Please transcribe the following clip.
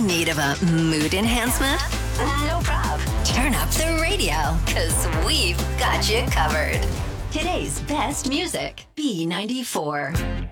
In need of a mood enhancement? No prob. Turn up the radio, because we've got you covered. Today's best music, B94.